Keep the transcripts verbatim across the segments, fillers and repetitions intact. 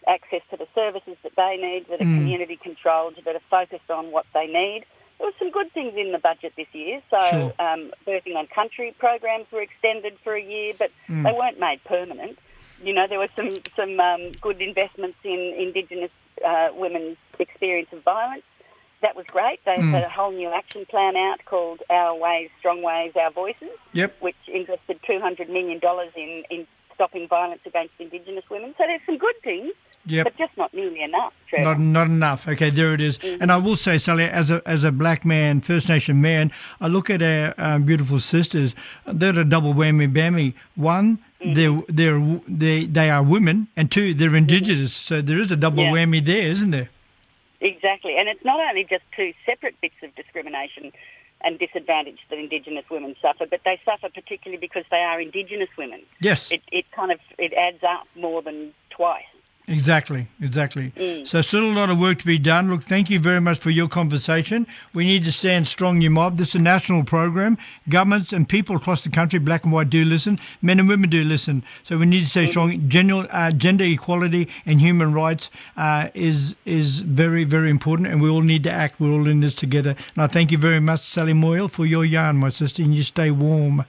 access to the services that they need, that are mm. community controlled, that are focused on what they need. There were some good things in the budget this year. So sure. um, Birthing on Country programs were extended for a year, but mm. they weren't made permanent. You know, there were some, some um, good investments in Indigenous uh, women's experience of violence. That was great. They mm. had a whole new action plan out called Our Ways, Strong Ways, Our Voices, yep. which invested two hundred million dollars in, in stopping violence against Indigenous women. So there's some good things. Yep. But just not nearly enough, Trevor. Not not enough. Okay, there it is. Mm-hmm. And I will say, Sally, as a as a black man, First Nation man, I look at our um, beautiful sisters. They're a double whammy bammy. One, mm-hmm. they're they're they they are women, and two, they're Indigenous. Mm-hmm. So there is a double yeah. whammy there, isn't there? Exactly, and it's not only just two separate bits of discrimination and disadvantage that Indigenous women suffer, but they suffer particularly because they are Indigenous women. Yes, it it kind of it adds up more than twice. Exactly, exactly. Mm. So still a lot of work to be done. Look, thank you very much for your conversation. We need to stand strong, you mob. This is a national program. Governments and people across the country, black and white, do listen. Men and women do listen. So we need to stay mm. strong. General, uh, gender equality and human rights uh, is is very, very important, and we all need to act. We're all in this together. And I thank you very much, Sally Moyle, for your yarn, my sister, and you stay warm.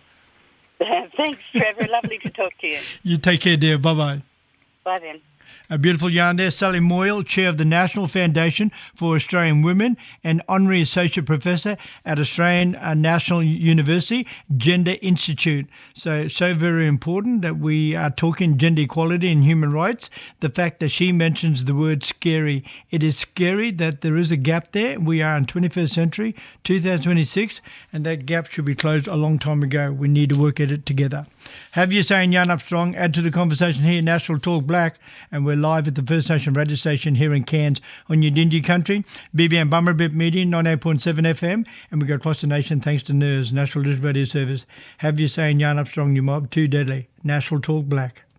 Thanks, Trevor. Lovely to talk to you. You take care, dear. Bye-bye. Bye then. A beautiful yarn there. Sally Moyle, Chair of the National Foundation for Australian Women and Honorary Associate Professor at Australian uh, National University Gender Institute. So, so very important that we are talking gender equality and human rights. The fact that she mentions the word scary. It is scary that there is a gap there. We are in twenty-first century, two thousand twenty-six, and that gap should be closed a long time ago. We need to work at it together. Have your say in Yarn Up Strong. Add to the conversation here, National Talk Black, and we're live at the First Nation radio station here in Cairns on your Dingy country. B B M Bummerbip Media, ninety-eight point seven F M, and we go across the nation thanks to N I R S, National Digital Radio Service. Have your say in Yarn Up Strong, you mob. Too deadly. National Talk Black.